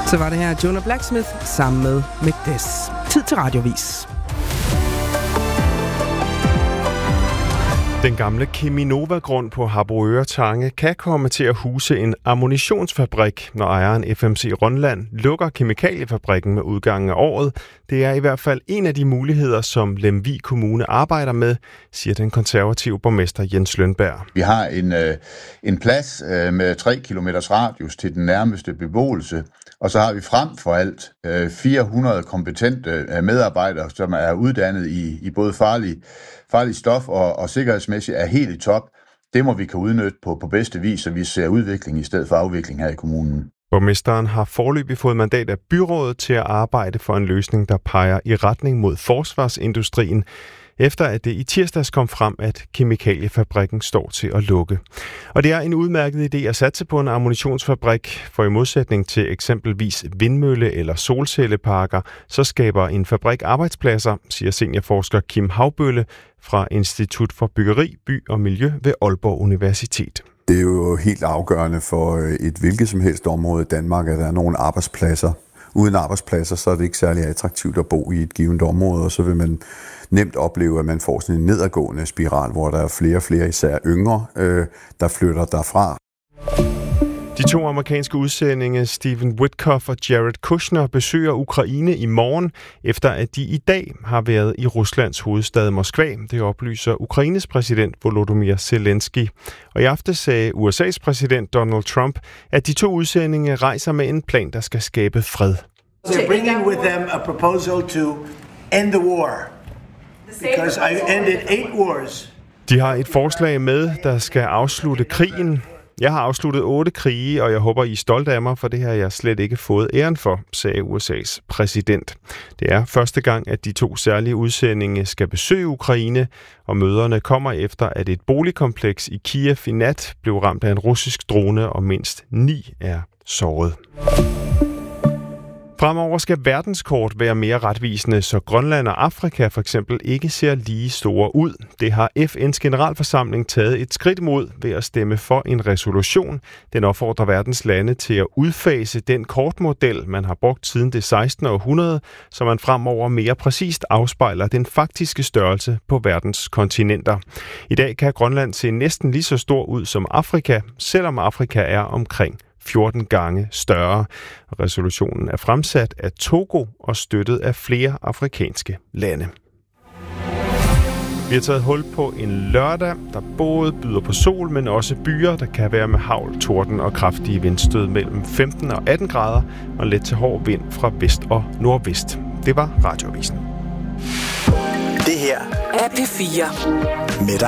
Så var det her Jonah Blacksmith sammen med Magdes. Tid til radiovis. Den gamle Cheminova-grund på Harboøre Tange kan komme til at huse en ammunitionsfabrik, når ejeren FMC Rønland lukker kemikaliefabrikken med udgangen af året. Det er i hvert fald en af de muligheder, som Lemvig Kommune arbejder med, siger den konservative borgmester Jens Lønberg. Vi har en plads med 3 kilometers radius til den nærmeste beboelse, og så har vi frem for alt 400 kompetente medarbejdere, som er uddannet i både farlig stof og sikkerhedsmæssigt er helt i top. Det må vi kan udnytte på bedste vis, så vi ser udvikling i stedet for afvikling her i kommunen. Borgmesteren har foreløbig fået mandat af byrådet til at arbejde for en løsning, der peger i retning mod forsvarsindustrien, efter at det i tirsdags kom frem, at kemikaliefabrikken står til at lukke. Og det er en udmærket idé at satse på en ammunitionsfabrik, for i modsætning til eksempelvis vindmølle- eller solcelleparker, så skaber en fabrik arbejdspladser, siger seniorforsker Kim Havbølle fra Institut for Byggeri, By og Miljø ved Aalborg Universitet. Det er jo helt afgørende for et hvilket som helst område i Danmark, at der er nogle arbejdspladser. Uden arbejdspladser, så er det ikke særlig attraktivt at bo i et givet område, og så vil man nemt opleve, at man får sådan en nedadgående spiral, hvor der er flere og flere, især yngre, der flytter derfra. De 2 amerikanske udsendinge, Stephen Witkoff og Jared Kushner, besøger Ukraine i morgen, efter at de i dag har været i Ruslands hovedstad Moskva. Det oplyser Ukraines præsident Volodymyr Zelensky. Og i aften sagde USA's præsident Donald Trump, at de 2 udsendinge rejser med en plan, der skal skabe fred. They're bringing with them a proposal to end the war, because I ended 8 wars. De har et forslag med, der skal afslutte krigen. Jeg har afsluttet 8 krige, og jeg håber, I er stolte af mig, for det har jeg slet ikke fået æren for, sagde USA's præsident. Det er første gang, at de 2 særlige udsendinge skal besøge Ukraine, og møderne kommer efter, at et boligkompleks i Kiev i nat blev ramt af en russisk drone, og mindst 9 er såret. Fremover skal verdenskort være mere retvisende, så Grønland og Afrika for eksempel ikke ser lige store ud. Det har FN's generalforsamling taget et skridt imod ved at stemme for en resolution. Den opfordrer verdens lande til at udfase den kortmodel, man har brugt siden det 16. århundrede, så man fremover mere præcist afspejler den faktiske størrelse på verdens kontinenter. I dag kan Grønland se næsten lige så stor ud som Afrika, selvom Afrika er omkring 14 gange større. Resolutionen er fremsat af Togo og støttet af flere afrikanske lande. Vi har taget hul på en lørdag, der både byder på sol, men også byer, der kan være med hagl, torden og kraftige vindstød mellem 15 og 18 grader og let til hård vind fra vest og nordvest. Det var Radioavisen. Det her er P4 med dig.